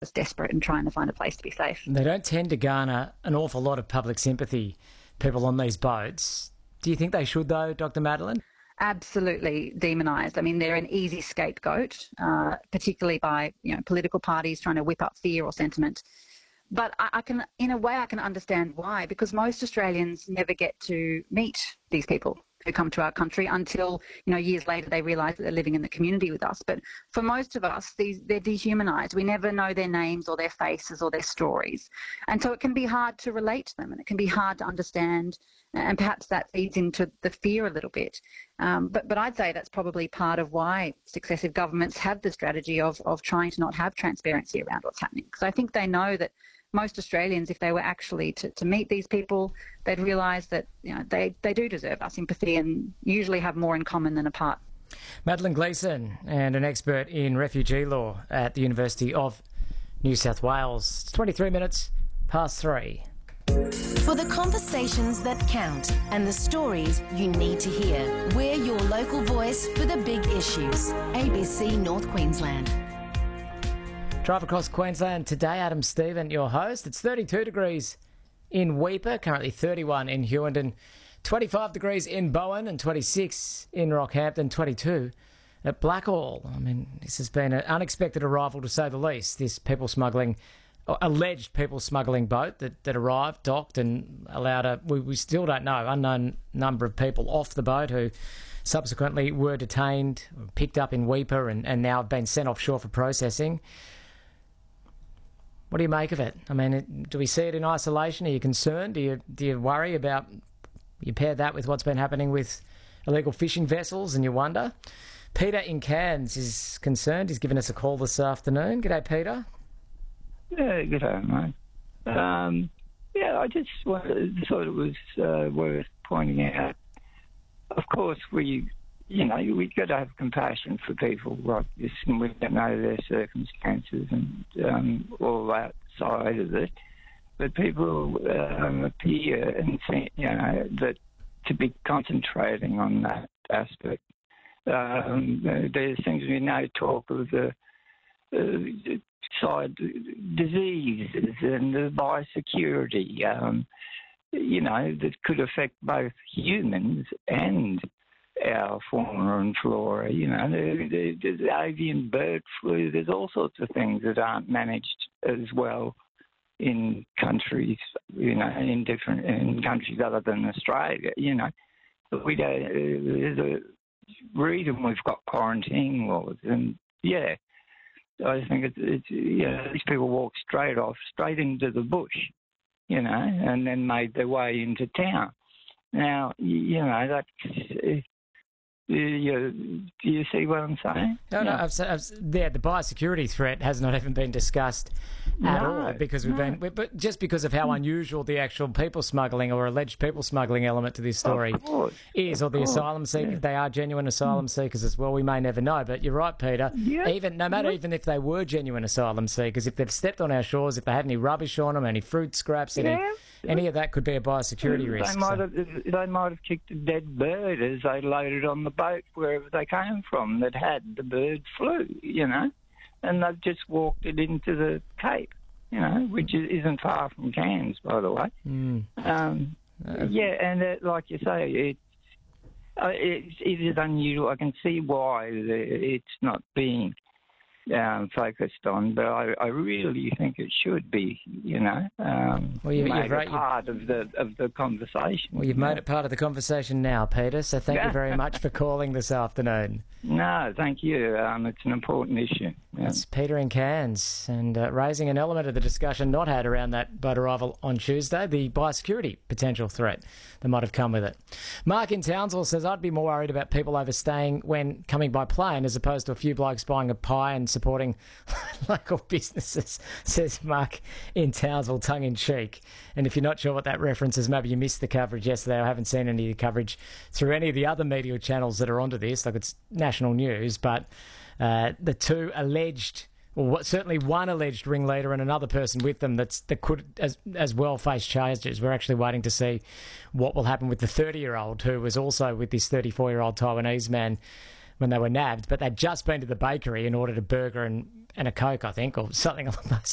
just desperate and trying to find a place to be safe. They don't tend to garner an awful lot of public sympathy, people on these boats. Do you think they should, though, Dr. Madeline? Absolutely demonised. I mean, they're an easy scapegoat, particularly by political parties trying to whip up fear or sentiment. But I can understand why, because most Australians never get to meet these people who come to our country until, years later they realise that they're living in the community with us. But for most of us, they're dehumanised. We never know their names or their faces or their stories. And so it can be hard to relate to them, and it can be hard to understand, and perhaps that feeds into the fear a little bit. But I'd say that's probably part of why successive governments have the strategy of trying to not have transparency around what's happening. Because I think they know that most Australians, if they were actually to meet these people, they'd realise that they do deserve our sympathy and usually have more in common than apart. Madeline Gleeson, and an expert in refugee law at the University of New South Wales. It's 23 minutes past 3. For the conversations that count and the stories you need to hear, we're your local voice for the big issues. ABC North Queensland. Drive across Queensland today, Adam Stephen, your host. It's 32 degrees in Weipa, currently 31 in Hughenden, 25 degrees in Bowen and 26 in Rockhampton, 22 at Blackall. I mean, this has been an unexpected arrival to say the least, this alleged people smuggling boat that arrived, docked and allowed we still don't know, unknown number of people off the boat who subsequently were detained, picked up in Weipa and now have been sent offshore for processing. What do you make of it? I mean, do we see it in isolation? Are you concerned? Do you worry about, you pair that with what's been happening with illegal fishing vessels and you wonder? Peter in Cairns is concerned. He's given us a call this afternoon. G'day, Peter. Yeah, good day, mate. I just thought it was worth pointing out. Of course, we've got to have compassion for people like this, and we don't know their circumstances and all that side of it. But people appear and think, that to be concentrating on that aspect. There seems to be no talk of the side diseases and the biosecurity, that could affect both humans and our fauna and flora. There's avian bird flu. There's all sorts of things that aren't managed as well in countries, in countries other than Australia. But we don't. There's a reason we've got quarantine laws, and I think these people walked straight into the bush, and then made their way into town. Now, that's. Do you see what I'm saying? No. The biosecurity threat has not even been discussed at all because but just because of how unusual the actual people smuggling or alleged people smuggling element to this story is, or the asylum seekers. If they are genuine asylum seekers as well, we may never know. But you're right, Peter. Yeah. Even if they were genuine asylum seekers, if they've stepped on our shores, if they had any rubbish on them, any fruit scraps, any of that could be a biosecurity risk. They might have kicked a dead bird as they loaded on the boat wherever they came from that had the bird flu, and they've just walked it into the Cape, which isn't far from Cairns, by the way. And like you say, it is unusual. I can see why it's not being focused on, but I really think it should be, made a part of the conversation. Well, you've made it part of the conversation now, Peter, so thank you very much for calling this afternoon. No, thank you. It's an important issue. That's Peter in Cairns, and raising an element of the discussion not had around that boat arrival on Tuesday, the biosecurity potential threat that might have come with it. Mark in Townsville says, I'd be more worried about people overstaying when coming by plane as opposed to a few blokes buying a pie and supporting local businesses, says Mark in Townsville, tongue-in-cheek. And if you're not sure what that reference is, maybe you missed the coverage yesterday. I haven't seen any of the coverage through any of the other media channels that are onto this, like it's national news, but the two alleged, or certainly one alleged ringleader and another person with them that could as well face charges. We're actually waiting to see what will happen with the 30-year-old who was also with this 34-year-old Taiwanese man when they were nabbed, but they'd just been to the bakery and ordered a burger and a Coke, I think, or something along those